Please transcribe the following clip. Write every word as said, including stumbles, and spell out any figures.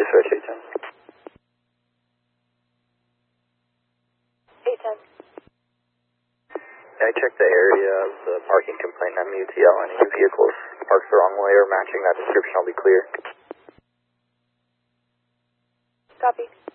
Dispatch eight ten. eight ten. I checked the area of the parking complaint on M U T L. Any vehicles parked the wrong way or matching that description, I'll be clear. Copy.